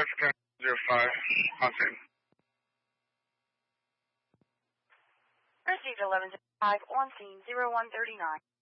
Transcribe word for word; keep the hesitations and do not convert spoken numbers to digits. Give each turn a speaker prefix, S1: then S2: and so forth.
S1: Texas zero five, on scene.
S2: Received eleven five, on scene zero one thirty-nine.